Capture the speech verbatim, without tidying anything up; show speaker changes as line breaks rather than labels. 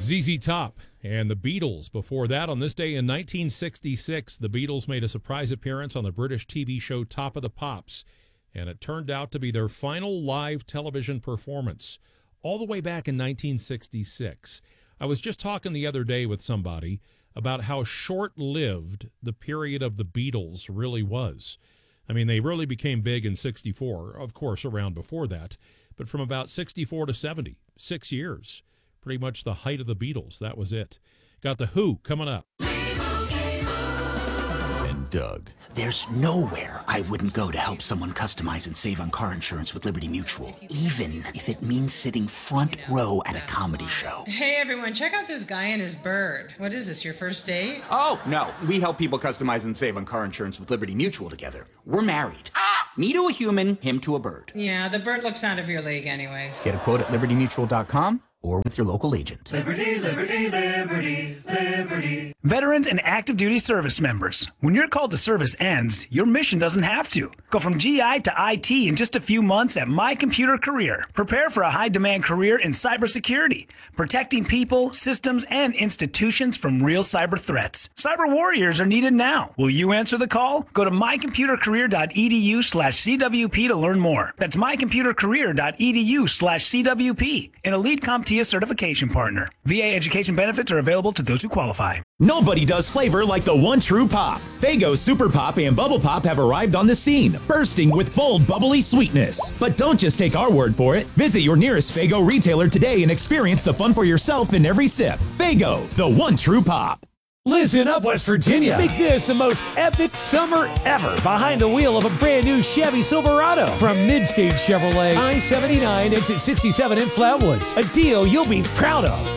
Z Z Top and the Beatles. Before that, on this day in nineteen sixty-six, the Beatles made a surprise appearance on the British T V show Top of the Pops, and it turned out to be their final live television performance, all the way back in nineteen sixty-six. I was just talking the other day with somebody about how short-lived the period of the Beatles really was. I mean, they really became big in sixty-four, of course, around before that, but from about sixty-four to seventy, six years. Pretty much the height of the Beatles. That was it. Got The Who coming up.
And Doug.
There's nowhere I wouldn't go to help someone customize and save on car insurance with Liberty Mutual, even if it means sitting front row at a comedy show.
Hey everyone, check out this guy and his bird. What is this, your first date?
Oh, no. We help people customize and save on car insurance with Liberty Mutual together. We're married. Me to a human, him to a bird.
Yeah, the bird looks out of your league anyways.
Get a quote at liberty mutual dot com or with your local agent.
Liberty, liberty, liberty, liberty.
Veterans and active duty service members, when your call to service ends, your mission doesn't have to. Go from G I to I T in just a few months at My Computer Career. Prepare for a high-demand career in cybersecurity, protecting people, systems, and institutions from real cyber threats. Cyber warriors are needed now. Will you answer the call? Go to my computer career dot e d u slash C W P to learn more. That's my computer career dot e d u slash C W P, an elite CompTIA certification partner. V A education benefits are available to those who qualify.
Nobody does flavor like the one true pop. Faygo Super Pop and Bubble Pop have arrived on the scene, bursting with bold, bubbly sweetness. But don't just take our word for it. Visit your nearest Faygo retailer today and experience the fun for yourself in every sip. Faygo, the one true pop.
Listen up, West Virginia. Make this the most epic summer ever behind the wheel of a brand new Chevy Silverado from Midstage Chevrolet, I seventy-nine, exit sixty-seven in Flatwoods. A deal you'll be proud of.